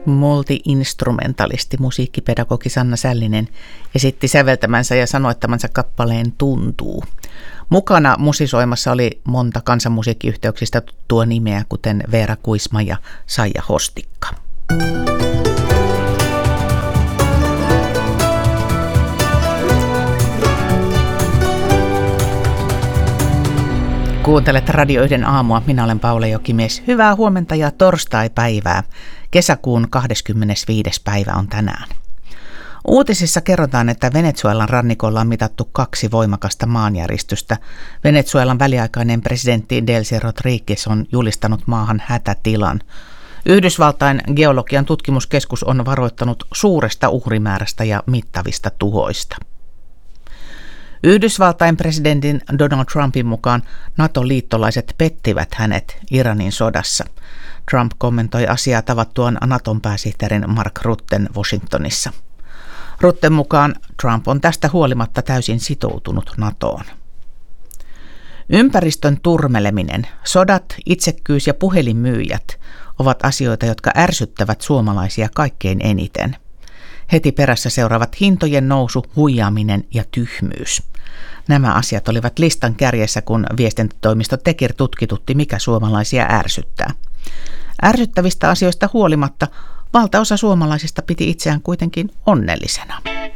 Multi-instrumentalisti, musiikkipedagogi Sanna Sällinen esitti säveltämänsä ja sanoittamansa kappaleen Tuntuu. Mukana musisoimassa oli monta kansanmusiikkiyhteyksistä tuttua nimeä, kuten Veera Kuisma ja Saija Hostikka. Kuuntelet Radio 1 aamua. Minä olen Paula Jokimies. Hyvää huomenta ja torstaipäivää. Kesäkuun 25. päivä on tänään. Uutisissa kerrotaan, että Venezuelan rannikolla on mitattu 2 voimakasta maanjäristystä. Venezuelan väliaikainen presidentti Delcy Rodríguez on julistanut maahan hätätilan. Yhdysvaltain geologian tutkimuskeskus on varoittanut suuresta uhrimäärästä ja mittavista tuhoista. Yhdysvaltain presidentin Donald Trumpin mukaan NATO-liittolaiset pettivät hänet Iranin sodassa. Trump kommentoi asiaa tavattuaan Naton pääsihteerin Mark Rutten Washingtonissa. Rutten mukaan Trump on tästä huolimatta täysin sitoutunut NATOon. Ympäristön turmeleminen, sodat, itsekkyys ja puhelinmyyjät ovat asioita, jotka ärsyttävät suomalaisia kaikkein eniten. Heti perässä seuraavat hintojen nousu, huijaaminen ja tyhmyys. Nämä asiat olivat listan kärjessä, kun viestintätoimisto Tekir tutkitutti, mikä suomalaisia ärsyttää. Ärsyttävistä asioista huolimatta valtaosa suomalaisista piti itseään kuitenkin onnellisena.